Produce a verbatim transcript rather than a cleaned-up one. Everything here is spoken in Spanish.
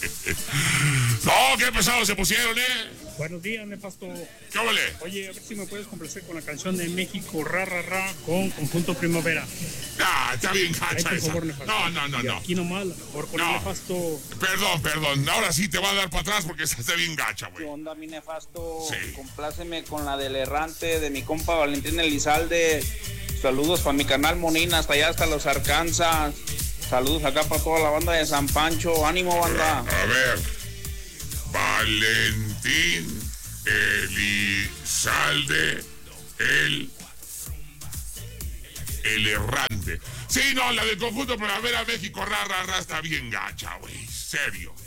No, qué pesados se pusieron, ¿eh? Buenos días, Nefasto. ¿Qué vale? Oye, a ver si me puedes complacer con la canción de México, Ra, Ra, Ra, con Conjunto Primavera. Ah, está bien Ahí, gacha por esa. favor, Nefasto. No, no, no, Y no. aquí nomás, por con No. el Nefasto. Perdón, perdón. Ahora sí te va a dar para atrás porque esa está bien gacha, ¿Qué güey. onda, mi Nefasto? Sí. Compláceme con la del errante de mi compa Valentín Elizalde. Saludos para mi canal Monina, hasta allá, hasta los Arkansas. Saludos acá para toda la banda de San Pancho. ¡Ánimo, banda! A ver. Valentín Elizalde, el... El errante. Sí, no, la del Conjunto Primavera México, ra, ra, ra, está bien gacha, güey. Serio.